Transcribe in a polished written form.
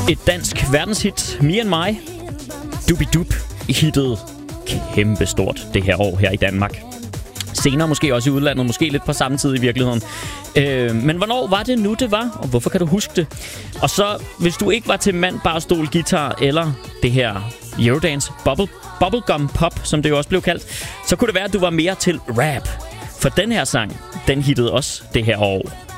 Et dansk verdenshit, Me and My. Doobie-Doop hittede kæmpestort det her år her i Danmark. Senere måske også i udlandet, måske lidt på samme tid i virkeligheden. Men hvornår var det nu, det var? Og hvorfor kan du huske det? Og så, hvis du ikke var til mand, barstol, guitar eller det her Eurodance bubblegum pop, som det jo også blev kaldt, så kunne det være, at du var mere til rap. For den her sang, den hittede også det her år.